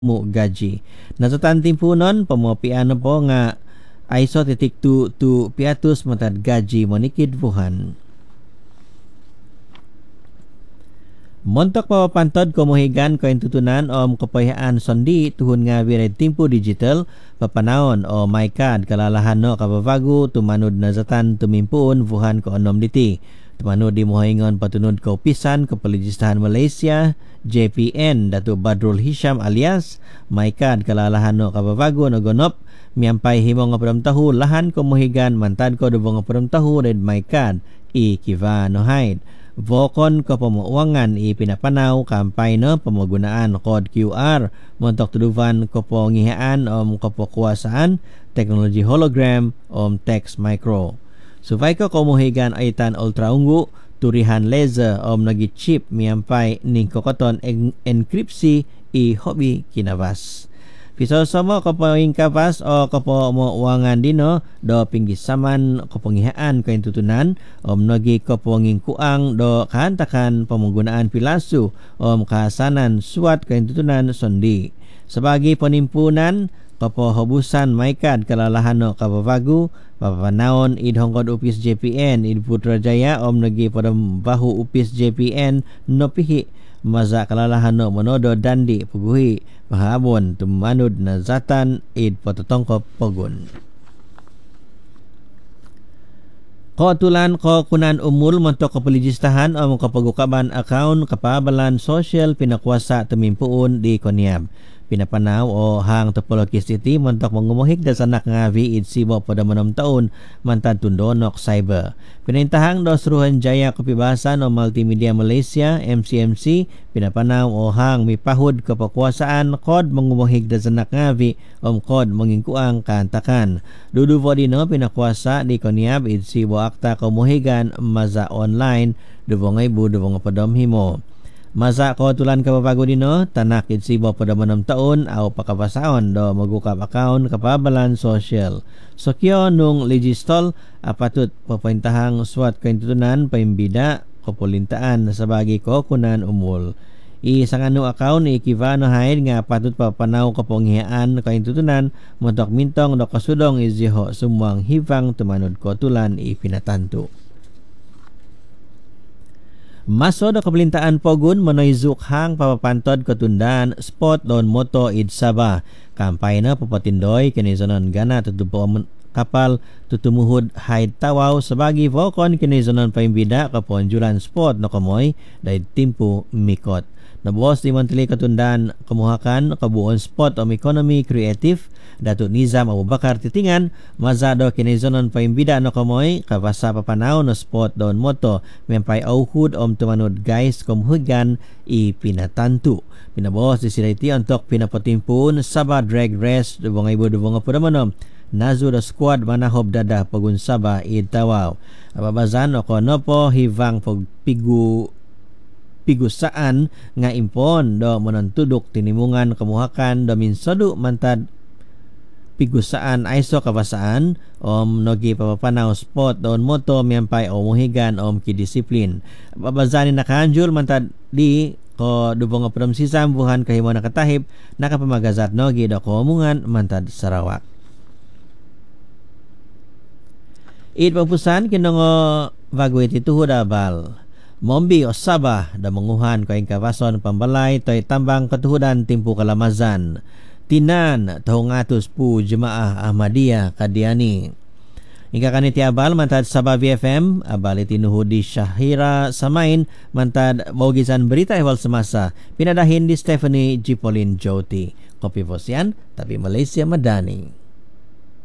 mo gaji. Nasatan timpunon pamopian po nga ISO titik tu piatus matad gaji monikid buhan. Montok papapantod kumuhigan ko tutunan om kapayaan sondi tuhun nga viray timpo digital papanahon o maikad kalalahan no kababago tumanod na zatan tumimpuon buhan ko onom diti. Tumanod di mohingon patunod ko pisan ko Palijistahan Malaysia JPN Dato Badrul Hisham alias maikad kalalahan no kababago no gonop miampay himo nga tahu lahan ko mohigan mantad ko dubong nga tahu red maikad ikiva no hide. Vokon ko pamuuangan ipinapanaw kampay no pamagunaan code QR montok tuduvan ko po ngihaan ko po kuwasaan technology hologram text micro. Suvay ko kumuhigan aitan ultra ungu turihan laser nagi-chip miampay ning kokoton encrypsi i hobby kinabas. Piso-somo ko po ingkapas o ko po muuangan dino do pinggisaman ko pengihaan ko tutunan nagi ko po ngingkuang do kahantakan pamagunaan pilasu kahasanan suat ko tutunan sondi. Sebagai penimpunan ko po hobusan maikad kalalahan no kababago papanaon id hongkod upis JPN id Putrajaya nagi padam bahu upis JPN no pihi maza kalalahan no monodo dandi puguhi pahabon tumanud na zatan id patutongko pogun. Ko tulan ko kunan umul montok kapalijistahan o kapagukaban account kapabalan social pinakuasa tumimpuon di Koniab. Pinapanaw o hang Topologis City montok mangumuhig da sanak nga viid sibo pada 6 taon mantad tundonok cyber. Pinintahang do Suruhan Jaya Kapibasan o Multimedia Malaysia MCMC pinapanaw o hang mipahud kapakuasaan kod mangumuhig da sanak nga vi kod mangingkuang kaantakan. Duduvo dino pinakuasa di Koniab id sibo akta kumuhigan maza online dubongay bu dubong padom himo. Masa ko tulan kababago dino tanak id sibo pada 6 taon aw pakabasaon do magukap account kapabalan social. Sokyo nung legistol apatut papaintahang suat kaintutunan paimbida kopulintaan sa bagi ko kunan umul. Isang anu account ikiva no haid nga patut papanaw kaponghiaan kaintutunan montok mintong do kasudong iziho sumuang hivang tumanod ko tulan ipinatanto. Maso do kabalintaan pogun manoizuk hang papapantod ketundan spot don moto id Sabah. Kampay na papatindoy kinizonon gana tutupo kapal tutumuhud haid tawaw sabagi vokon kinizonon paimbida kaponjulan spot no kamoy dahil timpo mikot. Nabuos di Montili Katundan kemuhakan kabuon spot economy creative Datuk Nizam Abu Bakar titingan mazado kinizonon paimbida no kamoy kabasa papanaw no spot don moto mempai auhud tumanod guys kumhugan ipinatantu. Pinabuos di siliti untuk pinapatimpun Sabah drag race dubong ibu dubong apuramanom nazu do squad manahob dada pagun Sabah itawaw. Ababazan o konopo hivang pigusaan nga impon do menentuduk tinimungan kemuhakan do minsadu mantad pigusaan ISO kabasaan nogi papapanaw spot don moto miampay muhigan kidisiplin. Babazanin nakahanjul mantad di ko dubong apram sisam buhan kahimo nakatahib nakapamagazat nogi do komungan mantad Sarawak. Id pagpusan kinongo bagwit ituhud abal Mombi o Sabah da menguhan ko kawason pambalay toy tambang ketuhudan timpu kalamazan tinan tahungatus pu jemaah Ahmadiyah Kadiani. Hingga kaniti abal mantad Sabah VFM abal itinuhud di Syahira Samain mantad baugisan berita ihwal semasa pinadahin di Stephanie Jipolin Joti. Kopi Fosian tapi Malaysia Madani.